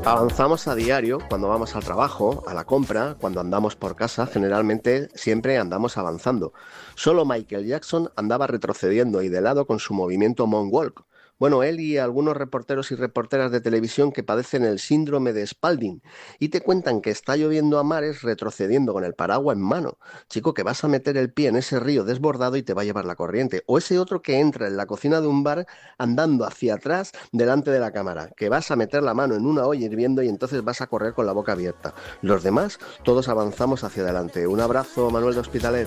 Avanzamos a diario cuando vamos al trabajo, a la compra, cuando andamos por casa, generalmente siempre andamos avanzando. Solo Michael Jackson andaba retrocediendo y de lado con su movimiento Moonwalk. Bueno, él y algunos reporteros y reporteras de televisión que padecen el síndrome de Spalding y te cuentan que está lloviendo a mares retrocediendo con el paraguas en mano. Chico, que vas a meter el pie en ese río desbordado y te va a llevar la corriente. O ese otro que entra en la cocina de un bar andando hacia atrás delante de la cámara, que vas a meter la mano en una olla hirviendo y entonces vas a correr con la boca abierta. Los demás, todos avanzamos hacia adelante. Un abrazo, Manuel de Hospitalet.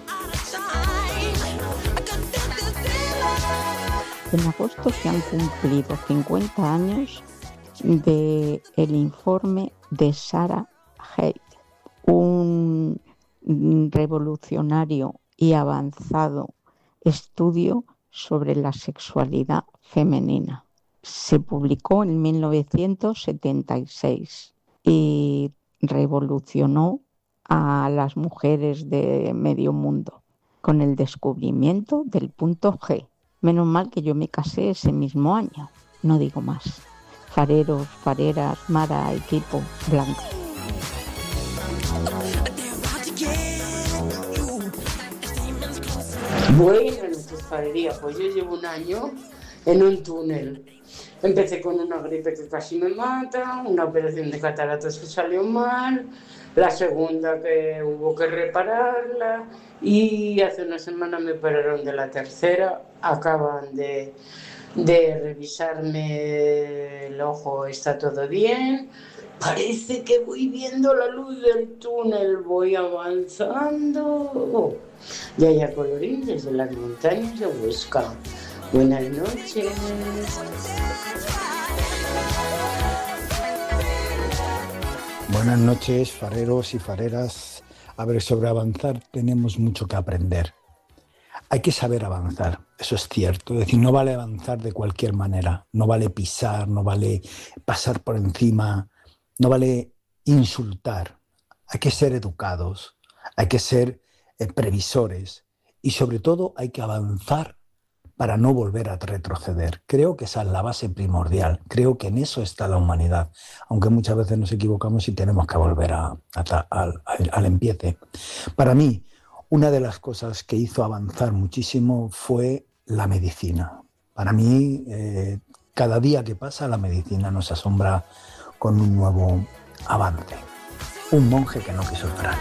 En agosto se han cumplido 50 años del informe de Sarah Haidt, un revolucionario y avanzado estudio sobre la sexualidad femenina. Se publicó en 1976 y revolucionó a las mujeres de medio mundo con el descubrimiento del punto G. Menos mal que yo me casé ese mismo año, no digo más. Fareros, fareras, Mara, equipo, Blanca. Buenas noches, farería. Pues yo llevo un año en un túnel. Empecé con una gripe que casi me mata, una operación de cataratas que salió mal, la segunda que hubo que repararla y hace una semana me operaron de la tercera. Acaban de revisarme el ojo, está todo bien. Parece que voy viendo la luz del túnel, voy avanzando. Yaya Colorín desde las montañas de Huesca. Buenas noches. Buenas noches, fareros y fareras. A ver, sobre avanzar tenemos mucho que aprender. Hay que saber avanzar, eso es cierto. Es decir, no vale avanzar de cualquier manera. No vale pisar, no vale pasar por encima, no vale insultar. Hay que ser educados, hay que ser previsores y sobre todo hay que avanzar para no volver a retroceder. Creo que esa es la base primordial. Creo que en eso está la humanidad, aunque muchas veces nos equivocamos y tenemos que volver al empiece. Para mí, una de las cosas que hizo avanzar muchísimo fue la medicina. Para mí, cada día que pasa, la medicina nos asombra con un nuevo avance. Un monje que no quiso esperar.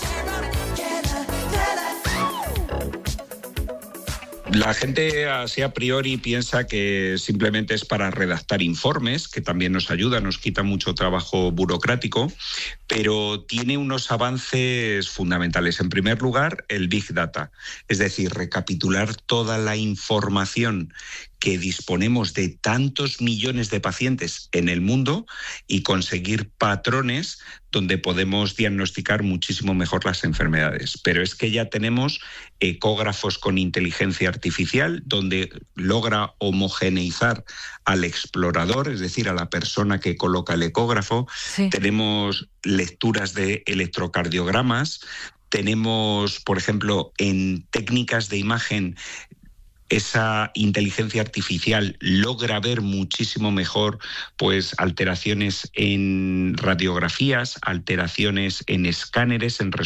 La gente así a priori piensa que simplemente es para redactar informes, que también nos ayuda, nos quita mucho trabajo burocrático, pero tiene unos avances fundamentales. En primer lugar, el Big Data, es decir, recapitular toda la información que disponemos de tantos millones de pacientes en el mundo y conseguir patrones donde podemos diagnosticar muchísimo mejor las enfermedades. Pero es que ya tenemos ecógrafos con inteligencia artificial donde logra homogeneizar al explorador, es decir, a la persona que coloca el ecógrafo. Sí. Tenemos lecturas de electrocardiogramas, tenemos, por ejemplo, en técnicas de imagen, esa inteligencia artificial logra ver muchísimo mejor pues alteraciones en radiografías, alteraciones en escáneres, en